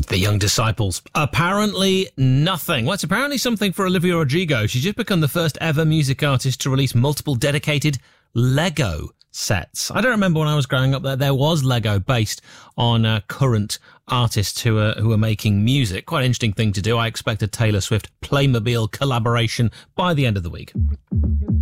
The Young Disciples. Apparently nothing. Well, it's apparently something for Olivia Rodrigo. She's just become the first ever music artist to release multiple dedicated Lego sets. I don't remember when I was growing up that there was Lego based on current artists who are making music. Quite an interesting thing to do. I expect a Taylor Swift Playmobil collaboration by the end of the week.